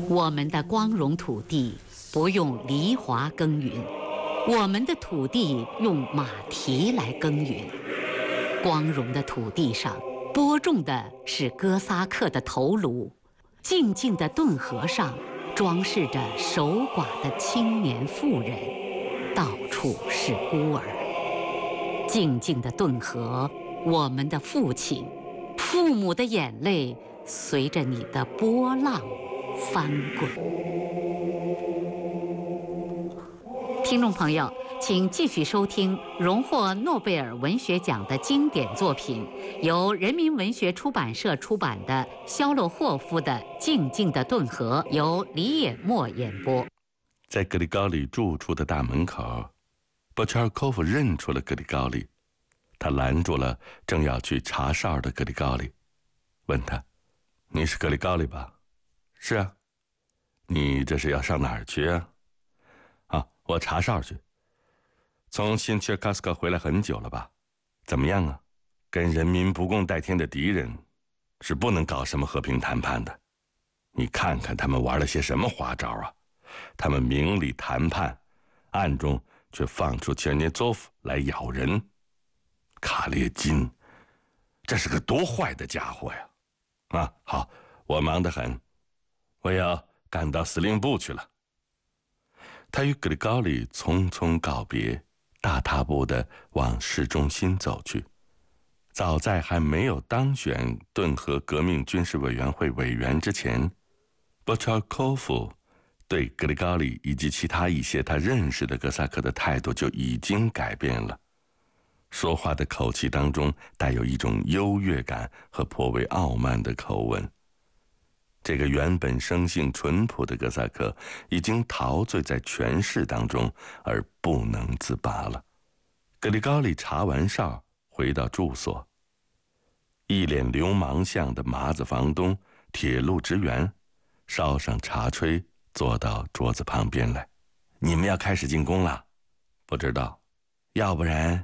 我们的光荣土地不用犁铧耕耘，我们的土地用马蹄来耕耘。光荣的土地上播种的是哥萨克的头颅，静静的顿河上装饰着守寡的青年妇人，到处是孤儿。静静的顿河，我们的父亲，父母的眼泪随着你的波浪翻滚。听众朋友，请继续收听荣获诺贝尔文学奖的经典作品，由人民文学出版社出版的肖洛霍夫的《静静的顿河》，由李野墨演播。 在格里高利住处的大门口，波切尔科夫认出了格里高利，他拦住了正要去查哨的格里高利，问他：“你是格里高利吧？”“是啊。”“你这是要上哪儿去啊？”“啊，我查哨去。从新切尔卡斯克回来很久了吧？怎么样啊？跟人民不共戴天的敌人是不能搞什么和平谈判的。你看看他们玩了些什么花招啊！他们明里谈判，暗中却放出切尔涅佐夫来咬人。卡列金，这是个多坏的家伙呀！啊，好，我忙得很，我要赶到司令部去了。”他与格里高利匆匆告别，大踏步地往市中心走去。早在还没有当选顿河革命军事委员会委员之前，波切尔科夫对格里高利以及其他一些他认识的哥萨克的态度就已经改变了。说话的口气当中带有一种优越感和颇为傲慢的口吻。这个原本生性淳朴的哥萨克已经陶醉在权势当中而不能自拔了。格里高利查完哨回到住所，一脸流氓相的麻子房东铁路职员烧上茶炊，坐到桌子旁边来。“你们要开始进攻了？”“不知道，要不然